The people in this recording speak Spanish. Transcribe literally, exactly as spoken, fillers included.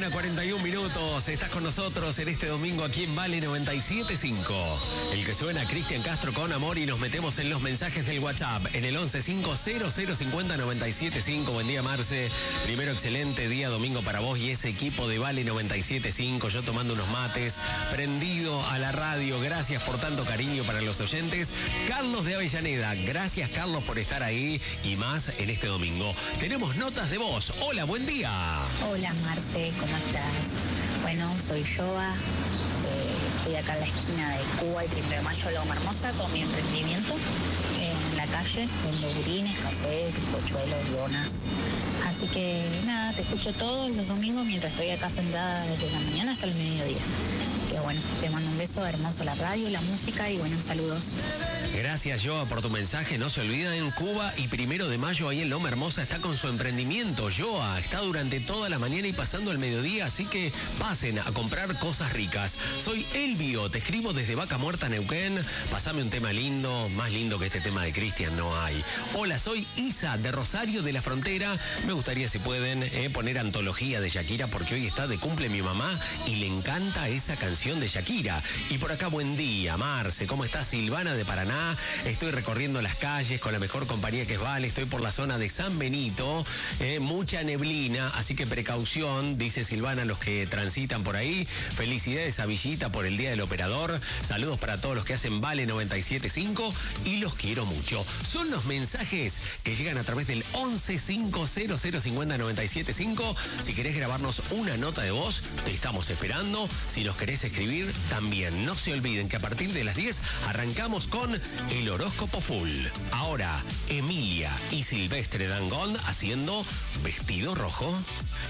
mañana, cuarenta y un minutos. Estás con nosotros en este domingo aquí en Vale noventa y siete punto cinco. El que suena Cristian Castro con amor y nos metemos en los mensajes del WhatsApp en el once cinco cero cero cincuenta noventa y siete cinco. Buen día, Marce. Primero, excelente día domingo para vos y ese equipo de Vale noventa y siete punto cinco. Yo tomando unos mates, prendido a la radio. Gracias por tanto cariño para los oyentes. Carlos de Avellaneda. Gracias, Carlos, por estar ahí y más en este domingo. Tenemos notas de voz. Hola, buen día. Hola, Marce, ¿cómo estás? Bueno, soy Joa, eh, estoy acá en la esquina de Cuba y Primero de Mayo, Loma Hermosa, con mi emprendimiento eh, en la calle, vendo budines, café, bizcochuelos, donas. Así que nada, te escucho todos los domingos mientras estoy acá sentada desde la mañana hasta el mediodía. Así que bueno, te mando un beso, hermoso la radio, la música y buenos saludos. Gracias, Joa, por tu mensaje. No se olviden, en Cuba y Primero de Mayo, ahí en Loma Hermosa, está con su emprendimiento. Joa está durante toda la mañana y pasando el mediodía, así que pasen a comprar cosas ricas. Soy Elvio, te escribo desde Vaca Muerta, Neuquén. Pasame un tema lindo, más lindo que este tema de Cristian no hay. Hola, soy Isa, de Rosario de la Frontera. Me gustaría, si pueden, eh, poner antología de Shakira, porque hoy está de cumple mi mamá y le encanta esa canción de Shakira. Y por acá, buen día, Marce. ¿Cómo estás? Silvana de Paraná. Estoy recorriendo las calles con la mejor compañía que es Vale. Estoy por la zona de San Benito. Eh, mucha neblina, así que precaución, dice Silvana, los que transitan por ahí. Felicidades a Villita por el Día del Operador. Saludos para todos los que hacen Vale noventa y siete punto cinco y los quiero mucho. Son los mensajes que llegan a través del once cinco cero cero cincuenta noventa y siete cinco. Si querés grabarnos una nota de voz, te estamos esperando. Si nos querés escribir, también. No se olviden que a partir de las diez arrancamos con el horóscopo full. Ahora, Emilia y Silvestre Dangond haciendo Vestido Rojo.